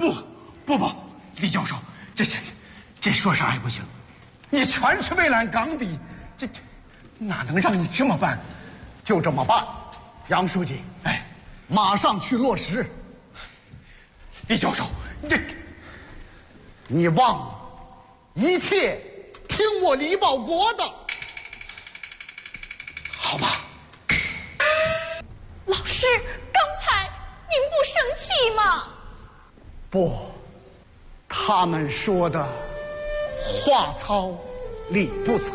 不，李教授，这说啥也不行，你全是为了俺岗底，这哪能让你这么办？ 就这么办，杨书记， 哎， 马上去落实。 李教授， 你忘了，一切听我李保国的， 好吧？ 老师，刚才您不生气吗？ 不，他们说的话糙理不糙。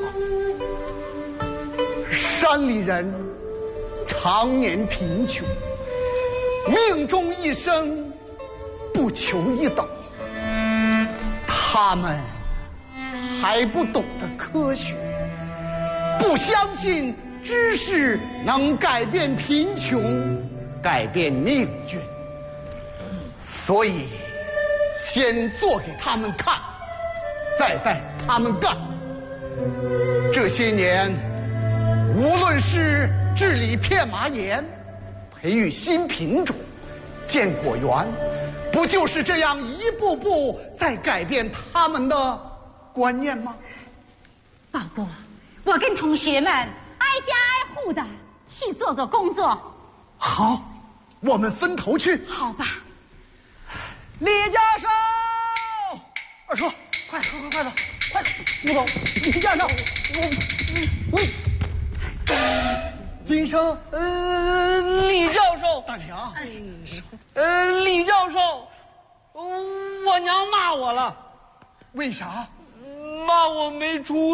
山里人常年贫穷，命中一生不求一斗，他们还不懂得科学，不相信知识能改变贫穷，改变命运，所以先做给他们看，再带他们干。这些年，无论是治理片麻盐，培育新品种，建果园，不就是这样一步步在改变他们的观念吗？ 保国，我跟同学们挨家挨户的去做做工作。 好，我们分头去。 好吧。 李教授，二叔，快走，不走，李教授，金生， 李教授， 大娘， 李教授，我娘骂我了， 为啥？ 骂我没出